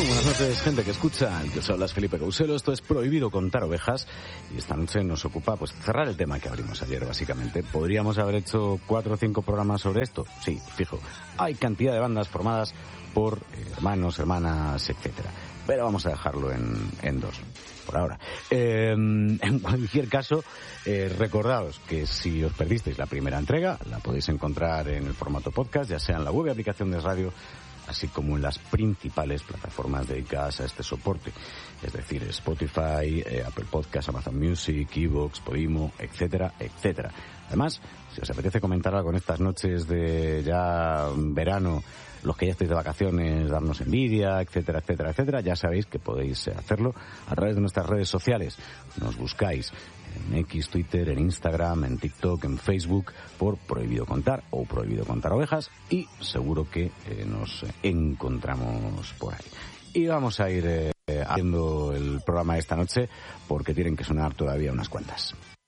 Muy buenas noches, gente que escucha. Yo soy Felipe Couselo. Esto es Prohibido Contar Ovejas. Y esta noche nos ocupa pues cerrar el tema que abrimos ayer, básicamente. ¿Podríamos haber hecho 4 o 5 programas sobre esto? Sí, fijo. Hay cantidad de bandas formadas por hermanos, hermanas, etcétera. Pero vamos a dejarlo en 2, por ahora. En cualquier caso, recordaos que si os perdisteis la primera entrega, la podéis encontrar en el formato podcast, ya sea en la web y aplicación de radio, así como en las principales plataformas dedicadas a este soporte, es decir, Spotify, Apple Podcasts, Amazon Music, Evox, Podimo, etcétera, etcétera. Además, si os apetece comentar algo en estas noches de ya verano, los que ya estáis de vacaciones, darnos envidia, etcétera, etcétera, etcétera, ya sabéis que podéis hacerlo a través de nuestras redes sociales. Nos buscáis en X, Twitter, en Instagram, en TikTok, en Facebook, por Prohibido Contar o Prohibido Contar Ovejas, y seguro que nos encontramos por ahí. Y vamos a ir haciendo el programa de esta noche porque tienen que sonar todavía unas cuantas.